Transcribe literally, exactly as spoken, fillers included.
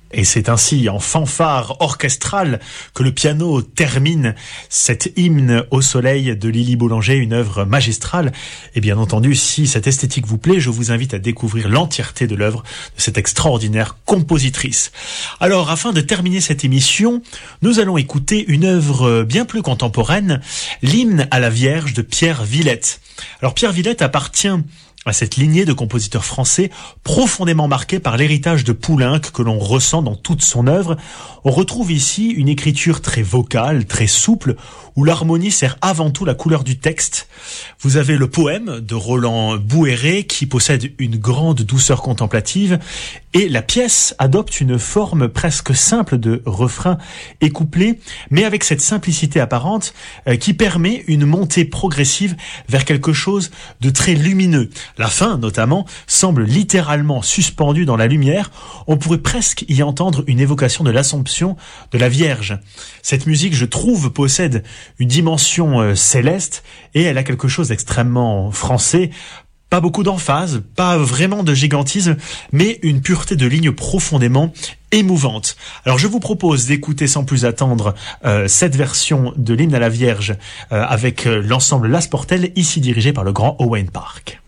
Et c'est ainsi, en fanfare orchestrale, que le piano termine cet hymne au soleil de Lily Boulanger, une œuvre magistrale. Et bien entendu, si cette esthétique vous plaît, je vous invite à découvrir l'entièreté de l'œuvre de cette extraordinaire compositrice. Alors, afin de terminer cette émission, nous allons écouter une œuvre bien plus contemporaine, l'hymne à la Vierge de Pierre Villette. Alors, Pierre Villette appartient à cette lignée de compositeurs français profondément marqués par l'héritage de Poulenc que l'on ressent dans toute son œuvre. On retrouve ici une écriture très vocale, très souple, où l'harmonie sert avant tout la couleur du texte. Vous avez le poème de Roland Bouéré qui possède une grande douceur contemplative et la pièce adopte une forme presque simple de refrain et couplet, mais avec cette simplicité apparente euh, qui permet une montée progressive vers quelque chose de très lumineux. La fin, notamment, semble littéralement suspendue dans la lumière. On pourrait presque y entendre une évocation de l'Assomption de la Vierge. Cette musique, je trouve, possède une dimension euh, céleste et elle a quelque chose d'extrêmement français. Pas beaucoup d'emphase, pas vraiment de gigantisme, mais une pureté de ligne profondément émouvante. Alors je vous propose d'écouter sans plus attendre euh, cette version de l'hymne à la Vierge euh, avec euh, l'ensemble Las Portelles, ici dirigé par le grand Owain Park.